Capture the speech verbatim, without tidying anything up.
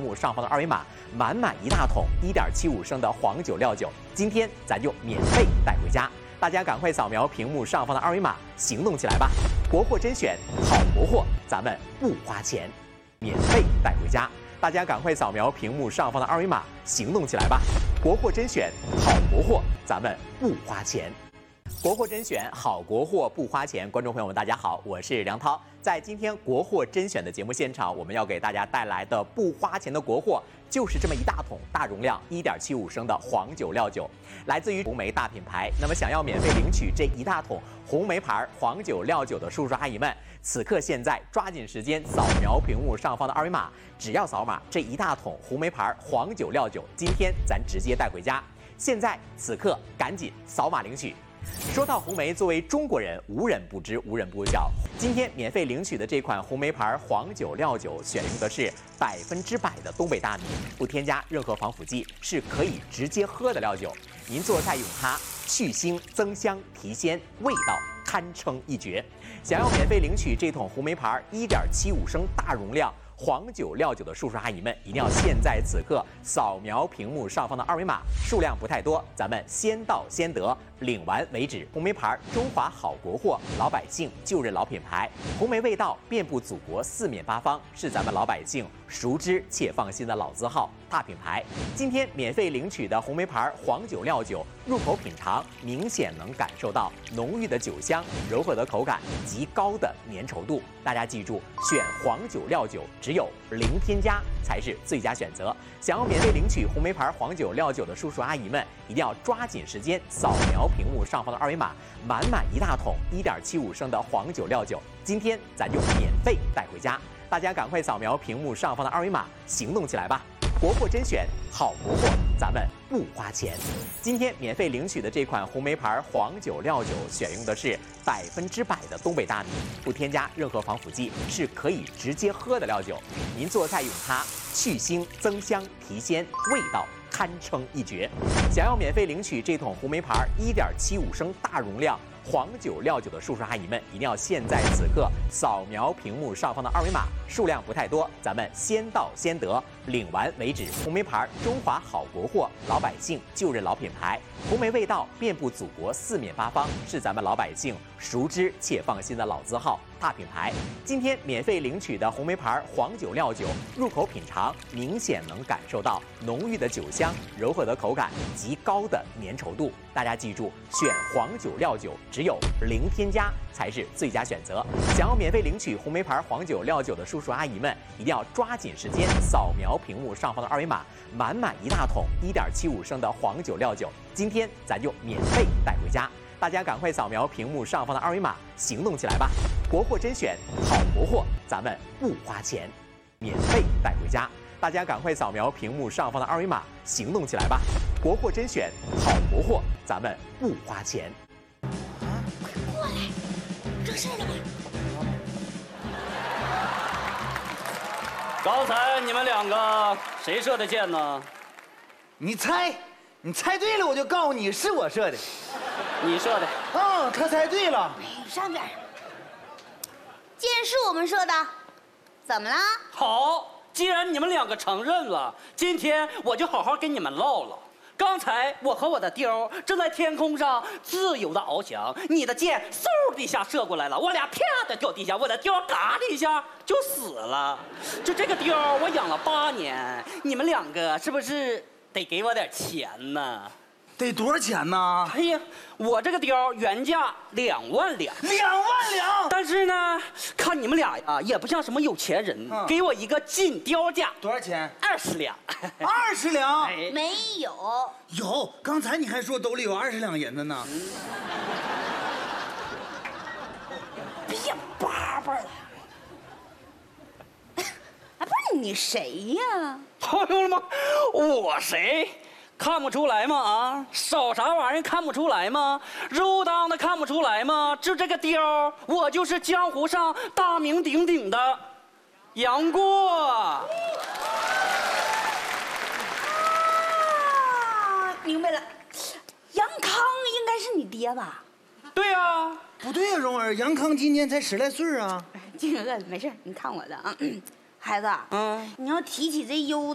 幕上方的二维码，满满一大桶一点七五升的黄酒料酒，今天咱就免费带回家。大家赶快扫描屏幕上方的二维码，行动起来吧！国货甄选，好国货，咱们不花钱，免费带回家。大家赶快扫描屏幕上方的二维码，行动起来吧！国货甄选，好国货，咱们不花钱。国货甄选，好国货不花钱。观众朋友们，大家好，我是梁涛。在今天国货甄选的节目现场，我们要给大家带来的不花钱的国货，就是这么一大桶大容量一点七五升的黄酒料酒，来自于红梅大品牌。那么，想要免费领取这一大桶红梅牌黄酒料酒的叔叔阿姨们，此刻现在抓紧时间扫描屏幕上方的二维码，只要扫码，这一大桶红梅牌黄酒料酒，今天咱直接带回家。现在此刻赶紧扫码领取。说到红梅，作为中国人，无人不知，无人不晓。今天免费领取的这款红梅牌黄酒料酒，选用的是百分之百的东北大米，不添加任何防腐剂，是可以直接喝的料酒。您做菜用它，去腥增香提鲜，味道堪称一绝。想要免费领取这桶红梅牌一点七五升大容量黄酒料酒的叔叔阿姨们，一定要现在此刻扫描屏幕上方的二维码，数量不太多，咱们先到先得，领完为止。红梅牌，中华好国货，老百姓就认老品牌，红梅味道遍布祖国四面八方，是咱们老百姓熟知且放心的老字号大品牌。今天免费领取的红梅牌黄酒料酒，入口品尝明显能感受到浓郁的酒香、柔和的口感、极高的粘稠度。大家记住，选黄酒料酒只有零添加才是最佳选择。想要免费领取红梅牌黄酒料酒的叔叔阿姨们，一定要抓紧时间扫描屏幕上方的二维码，满满一大桶一点七五升的黄酒料酒，今天咱就免费带回家。大家赶快扫描屏幕上方的二维码，行动起来吧！国货甄选，好国货，咱们不花钱。今天免费领取的这款红梅牌黄酒料酒，选用的是百分之百的东北大米，不添加任何防腐剂，是可以直接喝的料酒。您做菜用它，去腥增香提鲜，味道堪称一绝。想要免费领取这桶红梅牌一点七五升大容量黄酒料酒的叔叔阿姨们，一定要现在此刻扫描屏幕上方的二维码，数量不太多，咱们先到先得，领完为止。红梅牌，中华好国货，老百姓就认老品牌，红梅味道遍布祖国四面八方，是咱们老百姓熟知且放心的老字号大品牌。今天免费领取的红梅牌黄酒料酒，入口品尝明显能感受到浓郁的酒香、柔和的口感、极高的粘稠度。大家记住，选黄酒料酒只有零添加才是最佳选择。想要免费领取红梅牌黄酒料酒的叔叔阿姨们，一定要抓紧时间扫描屏幕上方的二维码，满满一大桶一点七五升的黄酒料酒，今天咱就免费带回家。大家赶快扫描屏幕上方的二维码，行动起来吧！国货甄选，好国货，咱们不花钱，免费带回家。大家赶快扫描屏幕上方的二维码，行动起来吧！国货甄选，好国货，咱们不花钱。 啊，快过来，惹事了吗？ 刚才你们两个谁射的箭呢？ 你猜，你猜对了，我就告诉你是我射的。 你射的。 嗯，他猜对了。 哎，上边。箭是我们射的，怎么了？ 好。既然你们两个承认了，今天我就好好跟你们唠唠。刚才我和我的雕正在天空上自由的翱翔，你的箭嗖的一下射过来了，我俩啪的掉地下，我的雕嘎的一下就死了。就这个雕我养了八年，你们两个是不是得给我点钱呢？ 得多少钱呢？ 哎呀，我这个貂原价两万两， 两万两。 但是呢，看你们俩呀，也不像什么有钱人，嗯、给我一个进貂价， 多少钱？ 二十两。 二十两？ 哎、 没有。 有，刚才你还说兜里有二十两银子呢。嗯、 别叭叭了。啊，不是你谁呀？ 朋友们，我谁？看不出来吗？啊，少啥玩意儿看不出来吗？肉当的看不出来吗？就这个貂，我就是江湖上大名鼎鼎的杨过。啊， 明白了，杨康应该是你爹吧？ 对呀、啊。 不对呀、啊，蓉儿，杨康今年才十来岁啊。 这个没事，你看我的啊。孩子， 嗯， 你要提起这优